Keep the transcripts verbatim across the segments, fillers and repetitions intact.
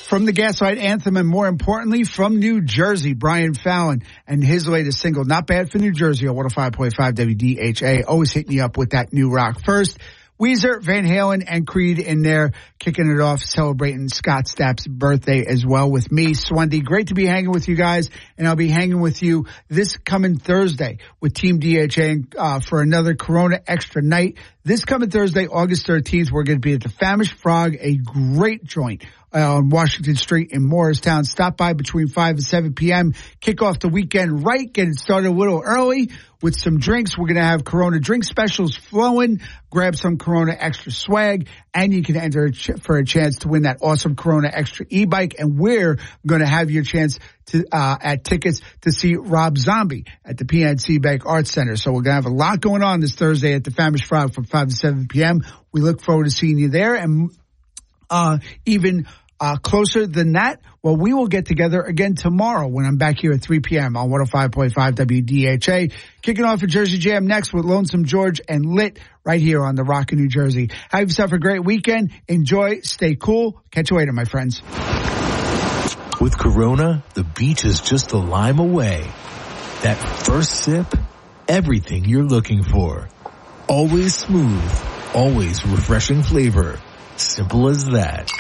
From the Gaslight Anthem, and more importantly, from New Jersey, Brian Fallon and his latest single, Not Bad for New Jersey, on one oh five point five W D H A. Always hit me up with that new rock first. Weezer, Van Halen, and Creed in there, kicking it off, celebrating Scott Stapp's birthday as well with me, Swendy. Great to be hanging with you guys, and I'll be hanging with you this coming Thursday with Team D H A uh, for another Corona Extra night. This coming Thursday, August thirteenth, we're going to be at the Famished Frog, a great joint uh, on Washington Street in Morristown. Stop by between five and seven p.m. Kick off the weekend right, get it started a little early with some drinks. We're going to have Corona drink specials flowing. Grab some Corona Extra swag, and you can enter for a chance to win that awesome Corona Extra e-bike. And we're going to have your chance to uh at tickets to see Rob Zombie at the P N C Bank Arts Center. So we're going to have a lot going on this Thursday at the Famished Frog from five to seven p.m. We look forward to seeing you there. And uh even Uh, closer than that, well, we will get together again tomorrow when I'm back here at three p.m. on one oh five point five W D H A. Kicking off a Jersey Jam next with Lonesome George and Lit right here on the Rock in New Jersey. Have yourself a great weekend. Enjoy. Stay cool. Catch you later, my friends. With Corona, the beach is just a lime away. That first sip, everything you're looking for. Always smooth, always refreshing flavor. Simple as that.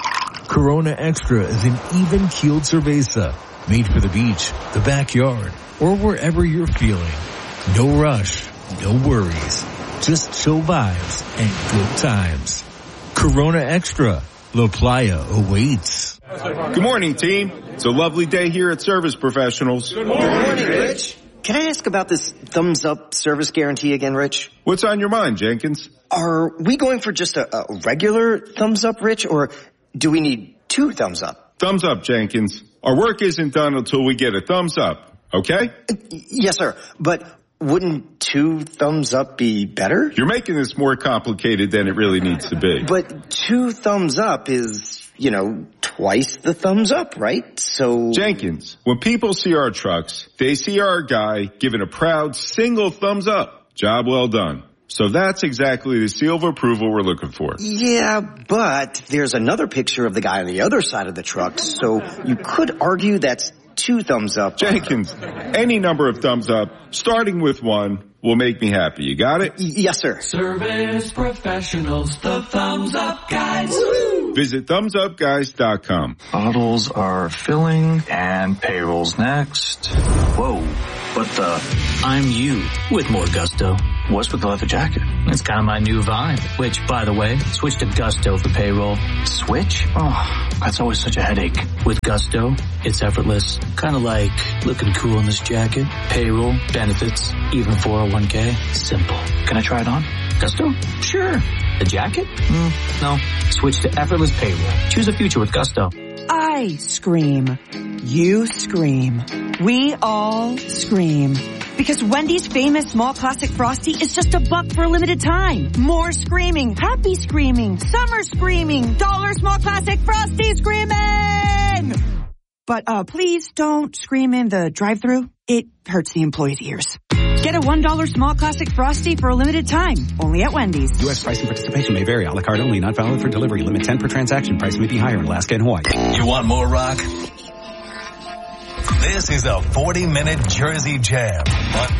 Corona Extra is an even-keeled cerveza made for the beach, the backyard, or wherever you're feeling. No rush, no worries, just chill vibes and good times. Corona Extra, La Playa awaits. Good morning, team. It's a lovely day here at Service Professionals. Good morning, Rich. Can I ask about this thumbs-up service guarantee again, Rich? What's on your mind, Jenkins? Are we going for just a, a regular thumbs-up, Rich, or do we need two thumbs up? Thumbs up, Jenkins. Our work isn't done until we get a thumbs up, okay? Uh, yes, sir. But wouldn't two thumbs up be better? You're making this more complicated than it really needs to be. But two thumbs up is, you know, twice the thumbs up, right? So... Jenkins, when people see our trucks, they see our guy giving a proud single thumbs up. Job well done. So that's exactly the seal of approval we're looking for. Yeah, but there's another picture of the guy on the other side of the truck, so you could argue that's two thumbs up. Jenkins, any number of thumbs up, starting with one, will make me happy. You got it? Y- yes, sir. Service Professionals, the thumbs up guys. Woo-hoo! Visit thumbs up guys dot com. Bottles are filling and payrolls next. Whoa, what the? I'm you with more gusto. What's with the leather jacket? It's kind of my new vibe. Which, by the way, switch to Gusto for payroll. Switch? Oh, that's always such a headache. With Gusto, it's effortless. Kind of like looking cool in this jacket. Payroll, benefits, even four oh one k. Simple. Can I try it on? Gusto? Sure. The jacket? Mm, no. Switch to effortless payroll. Choose a future with Gusto. I scream. You scream. We all scream. Because Wendy's famous small classic Frosty is just a buck for a limited time. More screaming, happy screaming, summer screaming, dollar small classic Frosty screaming! But uh please don't scream in the drive-thru. It hurts the employees' ears. Get a one dollar small classic Frosty for a limited time. Only at Wendy's. U S price and participation may vary. A la carte only. Not valid for delivery. Limit ten per transaction. Price may be higher in Alaska and Hawaii. You want more rock? This is a forty minute Jersey Jam on